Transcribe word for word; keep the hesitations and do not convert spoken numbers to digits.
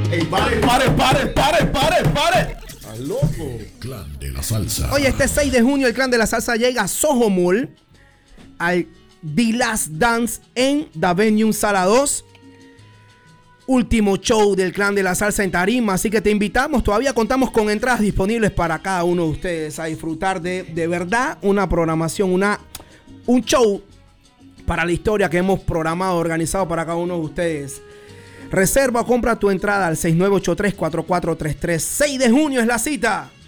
Ey, pare, pare, pare, pare, pare, pare. ¡Estás loco! Clan de la Salsa. Oye, este seis de junio el Clan de la Salsa llega a Soho Mall al The Last Dance en The Venue Sala dos. Último show del Clan de la Salsa en tarima, así que te invitamos. Todavía contamos con entradas disponibles para cada uno de ustedes a disfrutar de, de verdad, una programación, una, un show para la historia que hemos programado, organizado para cada uno de ustedes. Reserva o compra tu entrada al seis nueve ocho tres, cuatro cuatro tres tres. seis de junio es la cita.